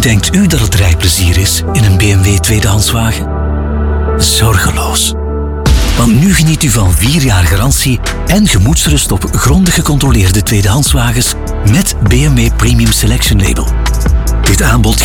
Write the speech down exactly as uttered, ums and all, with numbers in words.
denkt u dat het rijplezier is in een B M W tweedehandswagen? Zorgeloos. Want nu geniet u van vier jaar garantie en gemoedsrust op grondig gecontroleerde tweedehandswagens met B M W Premium Selection Label. Dit aanbod